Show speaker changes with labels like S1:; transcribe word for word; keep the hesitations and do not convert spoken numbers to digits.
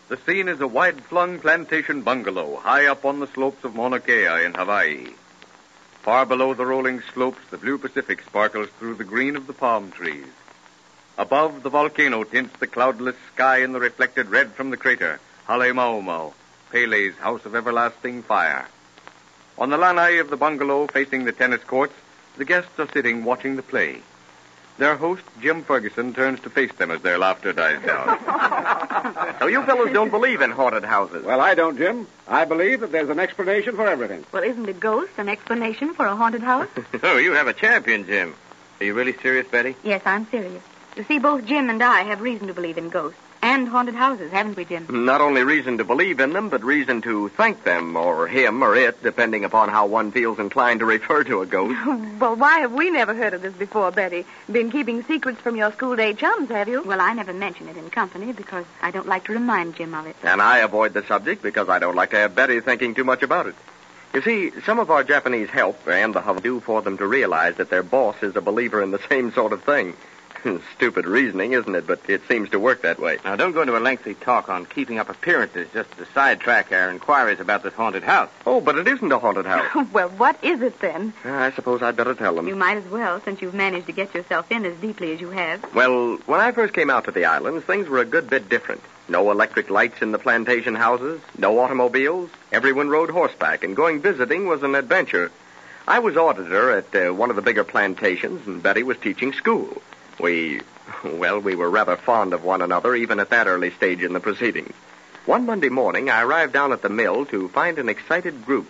S1: The scene is a wide-flung plantation bungalow high up on the slopes of Mauna Kea in Hawaii. Far below the rolling slopes, the blue Pacific sparkles through the green of the palm trees. Above, the volcano tints the cloudless sky in the reflected red from the crater, Hale Maumau, Pele's house of everlasting fire. On the lanai of the bungalow facing the tennis courts, the guests are sitting watching the play. Their host, Jim Ferguson, turns to face them as their laughter dies down.
S2: So you fellows don't believe in haunted houses?
S3: Well, I don't, Jim. I believe that there's an explanation for everything.
S4: Well, isn't a ghost an explanation for a haunted house?
S2: Oh, you have a champion, Jim. Are you really serious, Betty?
S4: Yes, I'm serious. You see, both Jim and I have reason to believe in ghosts and haunted houses, haven't we, Jim?
S2: Not only reason to believe in them, but reason to thank them, or him, or it, depending upon how one feels inclined to refer to a ghost.
S5: Well, why have we never heard of this before, Betty? Been keeping secrets from your school-day chums, have you?
S4: Well, I never mention it in company because I don't like to remind Jim of it.
S2: And I avoid the subject because I don't like to have Betty thinking too much about it. You see, some of our Japanese help and the Hawaii do for them to realize that their boss is a believer in the same sort of thing. Stupid reasoning, isn't it? But it seems to work that way.
S6: Now, don't go into a lengthy talk on keeping up appearances just to sidetrack our inquiries about this haunted house.
S2: Oh, but it isn't a haunted house.
S5: Well, what is it then?
S2: I suppose I'd better tell them.
S4: You might as well, since you've managed to get yourself in as deeply as you have.
S2: Well, when I first came out to the islands, things were a good bit different. No electric lights in the plantation houses, no automobiles. Everyone rode horseback, and going visiting was an adventure. I was auditor at uh, one of the bigger plantations, and Betty was teaching school. We, well, we were rather fond of one another, even at that early stage in the proceedings. One Monday morning, I arrived down at the mill to find an excited group